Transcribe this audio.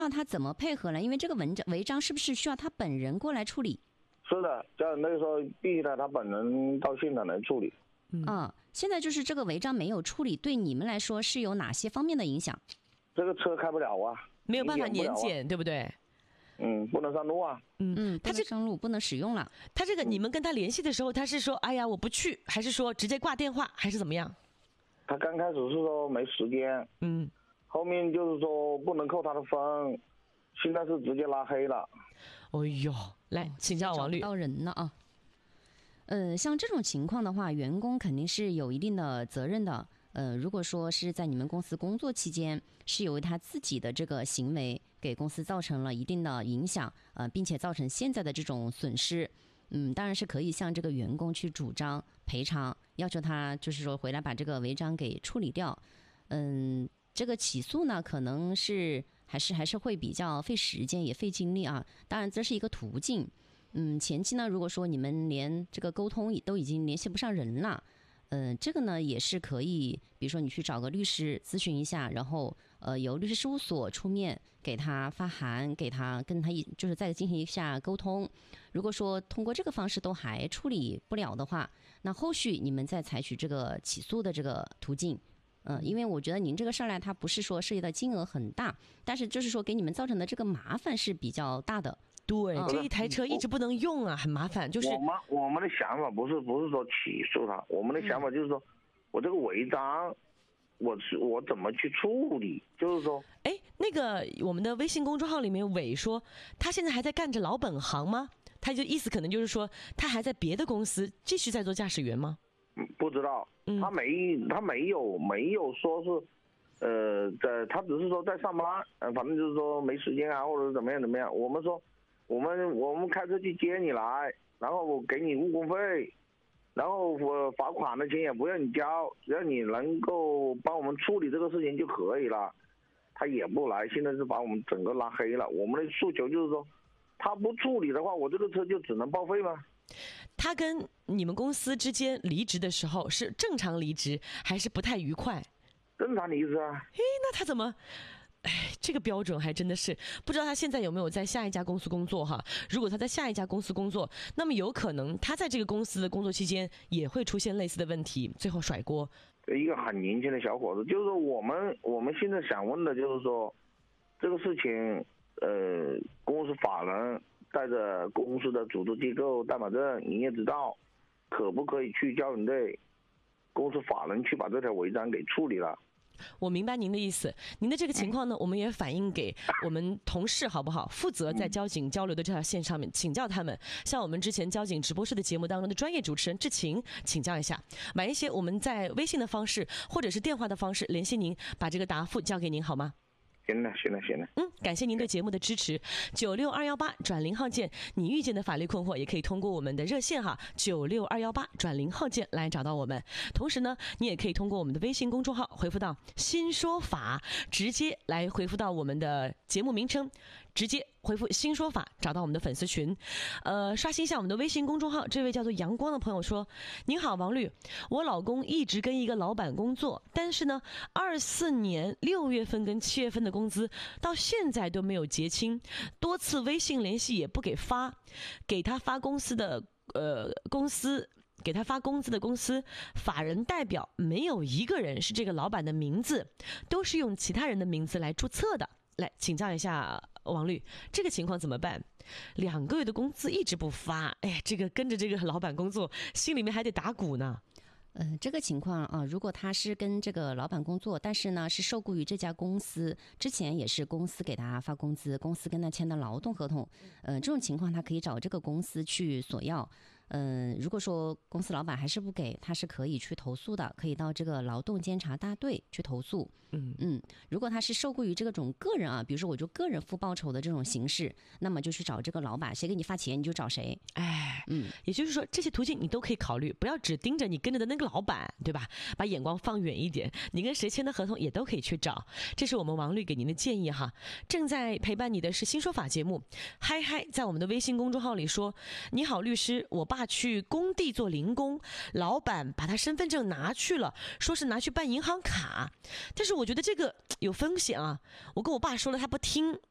让他怎么配合呢？因为这个违章是不是需要他本人过来处理？ 是的，在那个时候必须他本人到现场来处理。 现在就是这个违章没有处理，对你们来说是有哪些方面的影响？ 这个车开不了啊， 没有办法年检，对不对？ 不能上路啊。 他这上路不能使用了。 他这个你们跟他联系的时候，他是说哎呀我不去，还是说直接挂电话，还是怎么样？ 他刚开始是说没时间，后面就是说不能扣他的分，现在是直接拉黑了。 哎呦，来请教王律。 找不到人了啊。像这种情况的话，员工肯定是有一定的责任的。如果说是在你们公司工作期间，是由于他自己的这个行为给公司造成了一定的影响，并且造成现在的这种损失，当然是可以向这个员工去主张赔偿，要求他就是说回来把这个违章给处理掉。这个起诉呢，可能是还是会比较费时间也费精力啊。当然这是一个途径。前期呢，如果说你们连这个沟通都已经联系不上人了，这个呢也是可以，比如说你去找个律师咨询一下，然后由律师事务所出面给他发函，跟他就是再进行一下沟通。如果说通过这个方式都还处理不了的话，那后续你们再采取这个起诉的这个途径。因为我觉得您这个事儿呢，它不是说涉及的金额很大，但是就是说给你们造成的这个麻烦是比较大的。 对，这一台车一直不能用啊，很麻烦。就是我们的想法不是说起诉他，我们的想法就是说，我这个违章，我怎么去处理？就是说， 那个我们的微信公众号里面伟说，他现在还在干着老本行吗？他就意思可能就是说，他还在别的公司继续在做驾驶员吗？ 不知道，他没有说是，他只是说在上班，反正就是说没时间啊，或者是怎么样。我们说，我们开车去接你来，然后我给你误工费，然后我罚款的钱也不要你交，只要你能够帮我们处理这个事情就可以了。他也不来，现在是把我们整个拉黑了。我们的诉求就是说，他不处理的话，我这个车就只能报废吗？ 他跟你们公司之间离职的时候是正常离职还是不太愉快？ 正常离职啊。 那他怎么这个标准还真的是不知道他现在有没有在下一家公司工作哈。如果他在下一家公司工作，那么有可能他在这个公司的工作期间也会出现类似的问题，最后甩锅。 一个很年轻的小伙子，就是说我们现在想问的就是说，这个事情公司法人带着公司的组织机构代码证、营业执照，可不可以去交警队公司法人去把这条违章给处理了？ 我明白您的意思，您的这个情况呢，我们也反映给我们同事好不好？负责在交警交流的这条线上面请教他们，像我们之前交警直播室的节目当中的专业主持人志晴请教一下，买一些我们在微信的方式或者是电话的方式联系您，把这个答复交给您好吗？ 行了。 感谢您对节目的支持。96218转0号键，你遇见的法律困惑也可以通过我们的热线哈，96218转0号键来找到我们。同时呢，你也可以通过我们的微信公众号回复到新说法，直接来回复到我们的节目名称，直接回复新说法找到我们的粉丝群。刷新一下我们的微信公众号，这位叫做阳光的朋友说，您好王律，我老公一直跟一个老板工作，但是呢24年6月份跟7月份的工资到现在都没有结清，多次微信联系也不给发，给他发公司的给他发工资的公司法人代表没有一个人是这个老板的名字，都是用其他人的名字来注册的。来请教一下王律，这个情况怎么办？2个月的工资一直不发，这个跟着这个老板工作，心里面还得打鼓呢。 这个情况啊，如果他是跟这个老板工作，但是呢是受雇于这家公司，之前也是公司给他发工资，公司跟他签的劳动合同，这种情况他可以找这个公司去索要。如果说公司老板还是不给，他是可以去投诉的，可以到这个劳动监察大队去投诉。如果他是受雇于这种个人啊，比如说我就个人付报酬的这种形式，那么就去找这个老板，谁给你发钱你就找谁。 也就是说这些途径你都可以考虑，不要只盯着你跟着的那个老板，对吧？把眼光放远一点，你跟谁签的合同也都可以去找。这是我们王律给您的建议哈。正在陪伴你的是新说法节目，嗨嗨在我们的微信公众号里说，你好律师，我爸去工地做零工，老板把他身份证拿去了，说是拿去办银行卡，但是我觉得这个有风险啊，我跟我爸说了他不听，